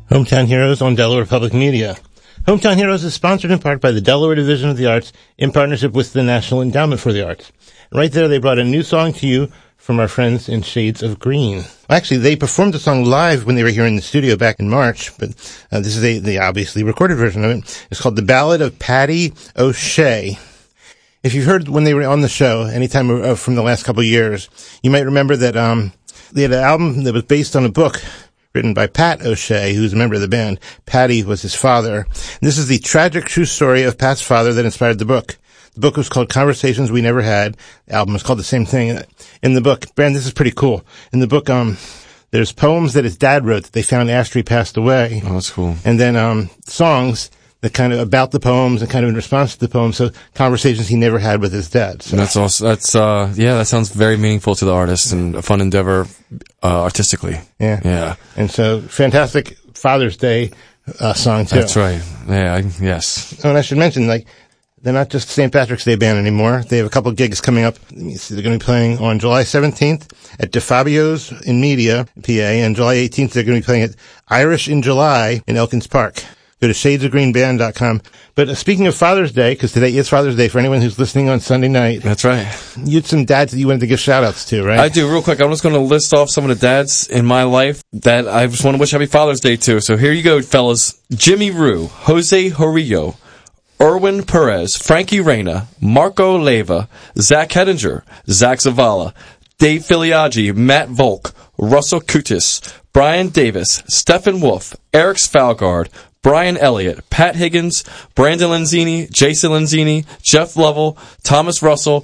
Hometown Heroes on Delaware Public Media. Hometown Heroes is sponsored in part by the Delaware Division of the Arts in partnership with the National Endowment for the Arts. Right there, they brought a new song to you from our friends in Shades of Green. Actually, they performed the song live when they were here in the studio back in March, but this is the obviously recorded version of it. It's called The Ballad of Patty O'Shea. If you've heard when they were on the show, anytime from the last couple of years, you might remember that they had an album that was based on a book written by Pat O'Shea, who's a member of the band. Patty was his father. And this is the tragic true story of Pat's father that inspired the book. The book was called Conversations We Never Had. The album is called the same thing. In the book, Brand, this is pretty cool. In the book, there's poems that his dad wrote that they found after he passed away. Oh, that's cool. And then songs that kind of about the poems and kind of in response to the poems, so conversations he never had with his dad. So. That's awesome. That's that sounds very meaningful to the artist and a fun endeavor artistically. Yeah. And so fantastic Father's Day song too. That's right. Yeah. Yes. Oh, and I should mention, they're not just St. Patrick's Day band anymore. They have a couple of gigs coming up. Let me see. They're going to be playing on July 17th at DeFabio's in Media, PA, and July 18th they're going to be playing at Irish in July in Elkins Park. Go to shadesofgreenband.com. But speaking of Father's Day, because today is Father's Day for anyone who's listening on Sunday night. That's right. You had some dads that you wanted to give shout-outs to, right? I do. Real quick, I'm just going to list off some of the dads in my life that I just want to wish Happy Father's Day to. So here you go, fellas. Jimmy Rue, Jose Horillo, Erwin Perez, Frankie Reyna, Marco Leyva, Zach Hedinger, Zach Zavala, Dave Filiaggi, Matt Volk, Russell Kutis, Brian Davis, Stephen Wolf, Eric Spalgard, Brian Elliott, Pat Higgins, Brandon Lanzini, Jason Lanzini, Jeff Lovell, Thomas Russell,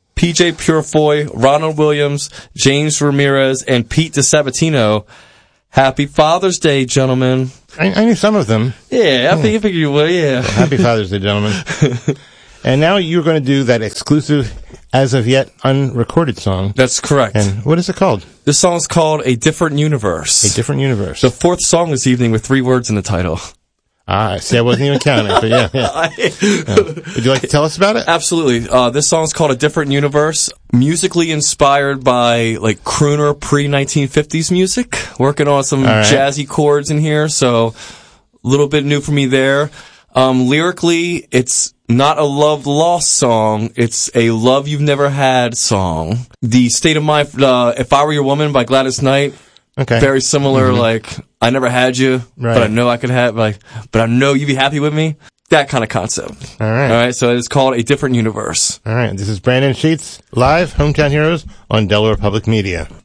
PJ Purefoy, Ronald Williams, James Ramirez, and Pete DeSabatino. Happy Father's Day, gentlemen. I knew some of them. Yeah, I figured you would, yeah. Well, happy Father's Day, gentlemen. And now you're going to do that exclusive, as of yet unrecorded song. That's correct. And what is it called? This song's called A Different Universe. A Different Universe. The fourth song this evening with 3 words in the title. Ah, see, I wasn't even counting, but yeah. Would you like to tell us about it? Absolutely. This song's called A Different Universe. Musically inspired by, crooner pre-1950s music. Working on some jazzy chords in here, so a little bit new for me there. Lyrically, it's not a love lost song. It's a love you've never had song. The State of Mind, If I Were Your Woman by Gladys Knight. Okay. Very similar, I never had you, but I know I could have, but I know you'd be happy with me. That kind of concept. All right. So it's called A Different Universe. All right. This is Brandon Sheets, live, Hometown Heroes on Delaware Public Media.